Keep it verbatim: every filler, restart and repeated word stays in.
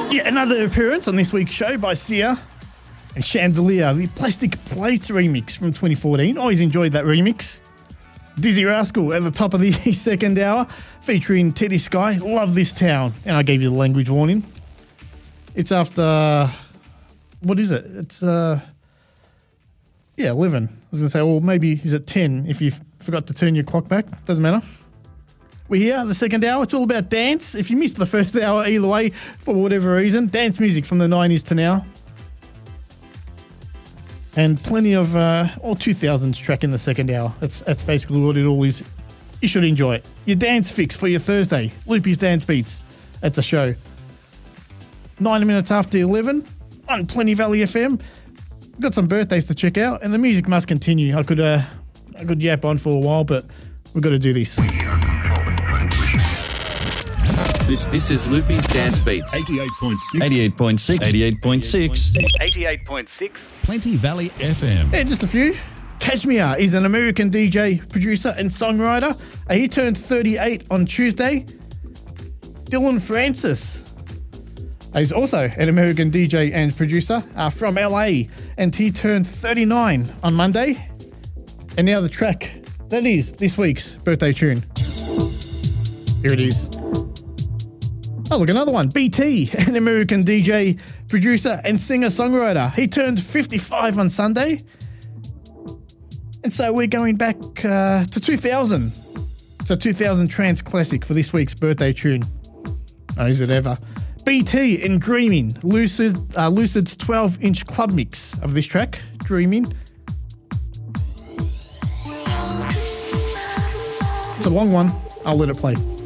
Yeah, another appearance on this week's show by Sia and Chandelier, the Plastic Plates remix from twenty fourteen. Always enjoyed that remix. Dizzy Rascal at the top of the second hour, featuring Teddy Sky, Love This Town. And I gave you the language warning. It's after, what is it? It's, uh, yeah, eleven. I was going to say, well, maybe is it ten if you forgot to turn your clock back? Doesn't matter. We're here, the second hour. It's all about dance. If you missed the first hour, either way, for whatever reason, dance music from the nineties to now. And plenty of, uh, all two thousands track in the second hour. That's that's basically what it all is. You should enjoy it. Your dance fix for your Thursday. Loopy's Dance Beats. That's a show. Nine minutes after eleven on Plenty Valley F M. Got some birthdays to check out, and the music must continue. I could, uh, I could yap on for a while, but we've got to do this. This this is Loopy's Dance Beats. eighty-eight point six. eighty-eight point six. eighty-eight point six. eighty-eight point six. Plenty Valley F M. Yeah, just a few. Kashmir is an American D J, producer and songwriter. Uh, he turned thirty-eight on Tuesday. Dylan Francis is also an American D J and producer uh, from L A, and he turned thirty-nine on Monday. And now the track that is this week's birthday tune. Here it is. Oh, look, another one. B T, an American D J, producer and singer-songwriter. He turned fifty-five on Sunday. And so we're going back uh, to two thousand. It's a two thousand trance classic for this week's birthday tune. Oh, is it ever? B T in Dreaming, Lucid, uh, Lucid's twelve-inch club mix of this track, Dreaming. It's a long one. I'll let it play.